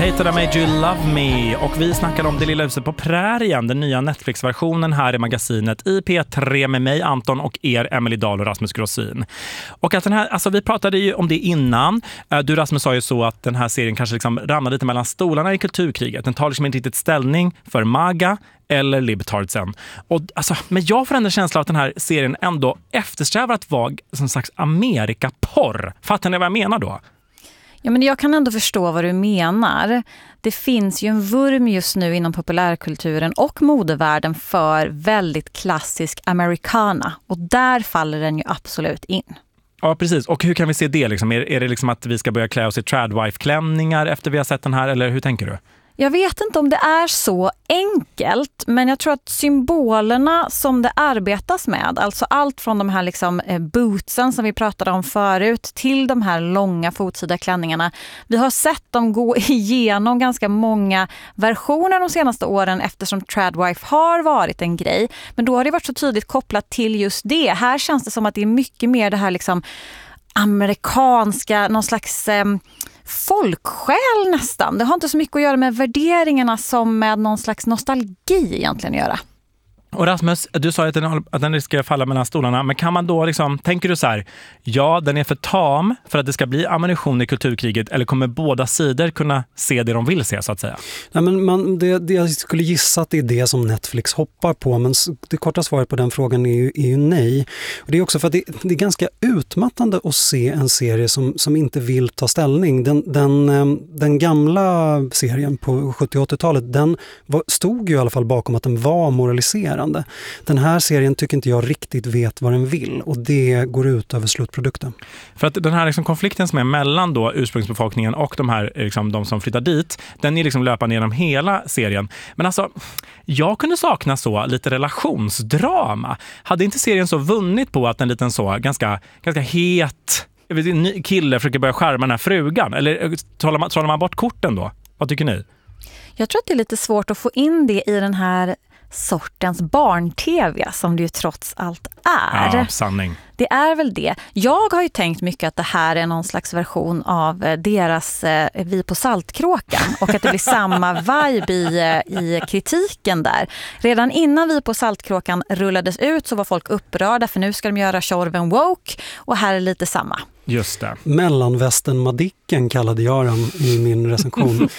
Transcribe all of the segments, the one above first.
Hated I Made You Love Me. Och vi snackar om Det lilla huset på prärien, den nya Netflix-versionen här i magasinet i P3 med mig, Anton, och er, Emily Dahl och Rasmus Grossin. Och att den här, alltså vi pratade ju om det innan. Du, Rasmus, sa ju så att den här serien kanske liksom ramlar lite mellan stolarna i kulturkriget. Den tar liksom inte riktigt ställning för MAGA eller libtardsen. Och alltså, men jag får ändå känsla av att den här serien ändå eftersträvar att vara som slags Amerikaporr. Fattar ni vad jag menar då? Ja, men jag kan ändå förstå vad du menar. Det finns ju en vurm just nu inom populärkulturen och modevärlden för väldigt klassisk americana. Och där faller den ju absolut in. Ja, precis. Och hur kan vi se det? Liksom? Är det liksom att vi ska börja klä oss i tradwife-klänningar efter vi har sett den här? Eller hur tänker du? Jag vet inte om det är så enkelt, men jag tror att symbolerna som det arbetas med, alltså allt från de här liksom bootsen som vi pratade om förut till de här långa fotsida klänningarna. Vi har sett dem gå igenom ganska många versioner de senaste åren eftersom tradwife har varit en grej. Men då har det varit så tydligt kopplat till just det. Här känns det som att det är mycket mer det här liksom amerikanska, någon slags folksjäl nästan. Det har inte så mycket att göra med värderingarna som med någon slags nostalgi egentligen att göra. Och Rasmus, du sa att den riskerar falla mellan stolarna, men kan man då liksom, tänker du så här, ja, den är för tam för att det ska bli ammunition i kulturkriget, eller kommer båda sidor kunna se det de vill se, så att säga? Nej, men jag skulle gissa att det är det som Netflix hoppar på, men det korta svaret på den frågan är ju nej. Och det är också för att det är ganska utmattande att se en serie som inte vill ta ställning. Den gamla serien på 70-80-talet, den stod ju i alla fall bakom att den var moraliserad. Den här serien tycker inte jag riktigt vet vad den vill, och det går ut över slutprodukten. För att den här liksom konflikten som är mellan då ursprungsbefolkningen och de här liksom, de som flyttar dit, den är liksom löpande genom hela serien. Men alltså, jag kunde sakna så lite relationsdrama. Hade inte serien så vunnit på att en liten så ganska het kille försöker börja skärma den här frugan? Eller talar man bort korten då? Vad tycker ni? Jag tror att det är lite svårt att få in det i den här sortens barn-tv som det ju trots allt är. Ja, sanning. Det är väl det. Jag har ju tänkt mycket att det här är någon slags version av deras Vi på Saltkråkan och att det blir samma vibe i kritiken där. Redan innan Vi på Saltkråkan rullades ut så var folk upprörda för nu ska de göra Tjorven woke, och här är lite samma. Just det. Mellanvästern Madicken kallade jag den i min recension.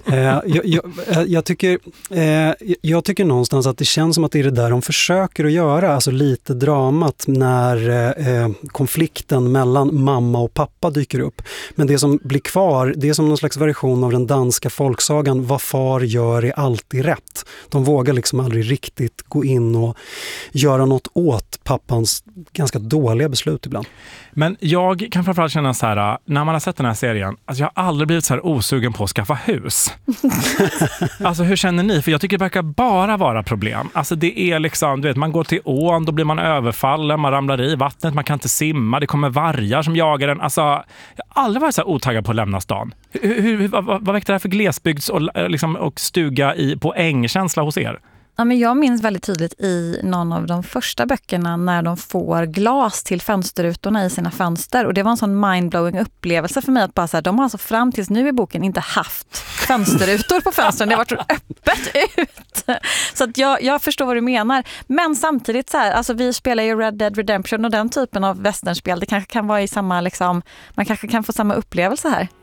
Jag tycker någonstans att det känns som att det är det där de försöker att göra, alltså lite dramat när konflikten mellan mamma och pappa dyker upp. Men det som blir kvar, det är som någon slags version av den danska folksagan Vad far gör är alltid rätt. De vågar liksom aldrig riktigt gå in och göra något åt pappans ganska dåliga beslut ibland. Men jag kan framförallt känna så här, när man har sett den här serien, alltså jag har aldrig blivit så här osugen på att skaffa hus. Alltså hur känner ni? För jag tycker det verkar bara vara problem. Alltså det är liksom, du vet, man går till ån, då blir man överfallen, man ramlar i vattnet, man kan inte simma, det kommer vargar som jagar en. Alltså jag har aldrig varit så här otaggad på att lämna stan. Vad väckte det här för glesbygds och stuga på ängkänsla hos er? Ja, men jag minns väldigt tydligt i någon av de första böckerna när de får glas till fönsterrutorna i sina fönster. Och det var en sån mindblowing upplevelse för mig att bara så här, de har alltså fram tills nu i boken inte haft fönsterrutor på fönstren. Det har varit så öppet ut. Så att jag förstår vad du menar. Men samtidigt så här, alltså vi spelar ju Red Dead Redemption och den typen av westernspel. Det kanske kan vara i samma liksom, man kanske kan få samma upplevelse här.